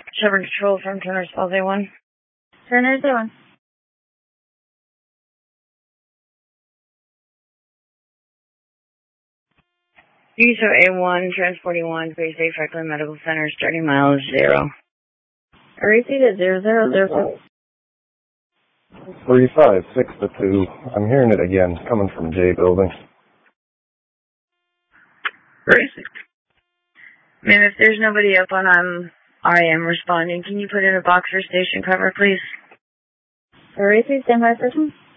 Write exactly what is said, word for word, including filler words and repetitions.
Sherburne Control from Turner's Falls A one. Turner's A one. U S O A one, transporting one, Bay State Franklin Medical Center, starting miles zero. Repeat at zero zero zero six. Three five six to two. I'm hearing it again, coming from J Building. Racing. Ma'am, if there's nobody up on um, I am responding, can you put in a box for station cover, please? Repeat, stand by for